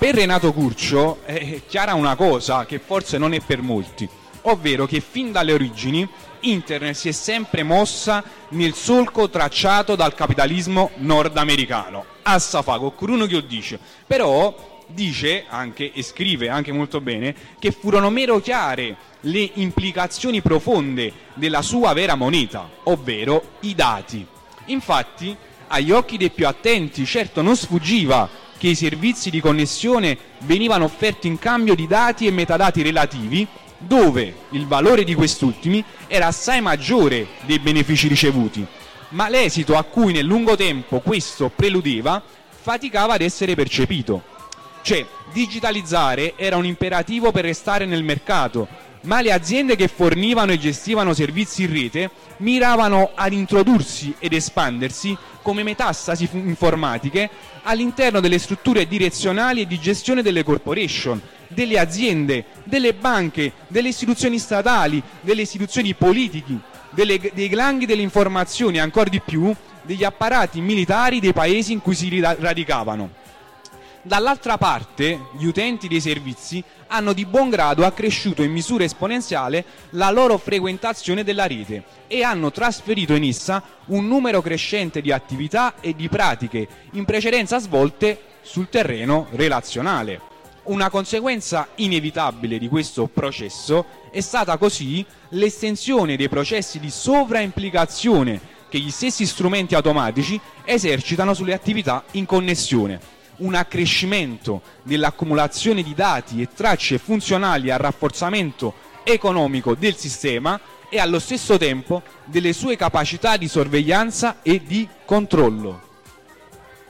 Per Renato Curcio è chiara una cosa che forse non è per molti, ovvero che fin dalle origini Internet si è sempre mossa nel solco tracciato dal capitalismo nordamericano. Assafago, Curuno che lo dice. Però dice anche, e scrive anche molto bene, che furono meno chiare le implicazioni profonde della sua vera moneta, ovvero i dati. Infatti, agli occhi dei più attenti, certo non sfuggiva che i servizi di connessione venivano offerti in cambio di dati e metadati relativi, dove il valore di quest'ultimi era assai maggiore dei benefici ricevuti, ma l'esito a cui nel lungo tempo questo preludeva faticava ad essere percepito. Cioè, digitalizzare era un imperativo per restare nel mercato, ma le aziende che fornivano e gestivano servizi in rete miravano ad introdursi ed espandersi come metastasi informatiche all'interno delle strutture direzionali e di gestione delle corporation, delle aziende, delle banche, delle istituzioni statali, delle istituzioni politiche, dei gangli delle informazioni e ancora di più degli apparati militari dei paesi in cui si radicavano. Dall'altra parte, gli utenti dei servizi hanno di buon grado accresciuto in misura esponenziale la loro frequentazione della rete e hanno trasferito in essa un numero crescente di attività e di pratiche in precedenza svolte sul terreno relazionale. Una conseguenza inevitabile di questo processo è stata così l'estensione dei processi di sovraimplicazione che gli stessi strumenti automatici esercitano sulle attività in connessione. Un accrescimento dell'accumulazione di dati e tracce funzionali al rafforzamento economico del sistema e allo stesso tempo delle sue capacità di sorveglianza e di controllo.